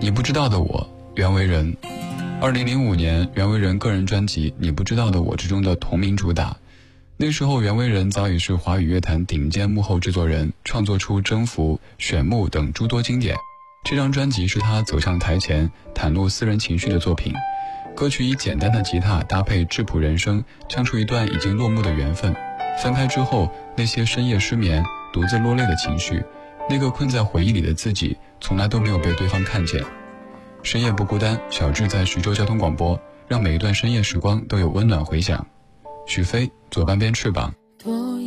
你不知道的我，袁惟仁。2005年，袁惟仁个人专辑《你不知道的我》之中的同名主打。那时候袁惟仁早已是华语乐坛顶尖幕后制作人，创作出《征服》《选木》等诸多经典。这张专辑是他走向台前袒露私人情绪的作品。歌曲以简单的吉他搭配质朴人声，唱出一段已经落幕的缘分。分开之后，那些深夜失眠独自落泪的情绪，那个困在回忆里的自己，从来都没有被对方看见。深夜不孤单，小智在徐州交通广播，让每一段深夜时光都有温暖回响。许飞，左半边翅膀。